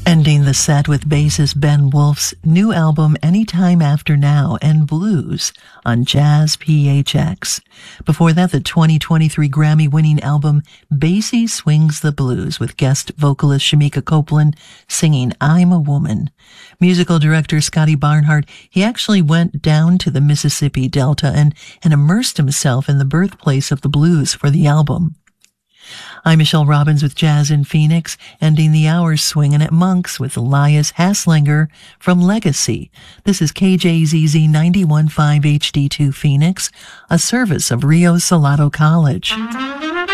Ending the set with bassist Ben Wolf's new album Anytime After Now and Blues on Jazz PHX. Before that, the 2023 Grammy-winning album Basie Swings the Blues with guest vocalist Shamika Copeland singing I'm a Woman. Musical director Scotty Barnhart, he actually went down to the Mississippi Delta and immersed himself in the birthplace of the blues for the album. I'm Michelle Robbins with Jazz in Phoenix, ending the hour swinging at Monks with Elias Hasslinger from Legacy. This is KJZZ 91.5 HD2 Phoenix, a service of Rio Salado College.